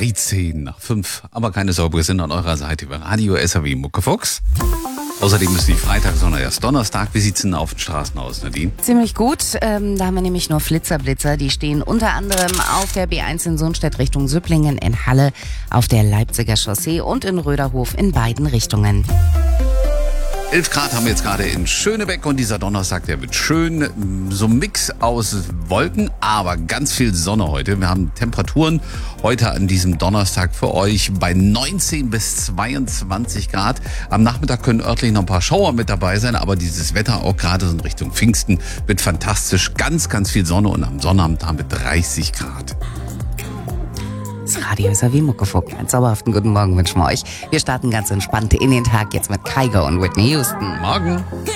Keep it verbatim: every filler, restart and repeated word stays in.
dreizehn nach fünf. Aber keine Sorge, wir sind an eurer Seite über Radio S R W Muckefuchs. Außerdem ist nicht Freitag, sondern erst Donnerstag. Wie sieht's denn auf den Straßen aus, Nadine? Ziemlich gut. Ähm, da haben wir nämlich nur Flitzerblitzer. Die stehen unter anderem auf der B eins in Sundstedt Richtung Süpplingen, in Halle, auf der Leipziger Chaussee und in Röderhof in beiden Richtungen. elf Grad haben wir jetzt gerade in Schönebeck und dieser Donnerstag, der wird schön. So ein Mix aus Wolken, aber ganz viel Sonne heute. Wir haben Temperaturen heute an diesem Donnerstag für euch bei neunzehn bis zweiundzwanzig Grad. Am Nachmittag können örtlich noch ein paar Schauer mit dabei sein, aber dieses Wetter auch gerade so in Richtung Pfingsten wird fantastisch. Ganz, ganz viel Sonne und am Sonnabend haben wir dreißig Grad. Das Radio S R W Muckefuck. Einen zauberhaften guten Morgen wünschen wir euch. Wir starten ganz entspannt in den Tag jetzt mit Kygo und Whitney Houston. Morgen.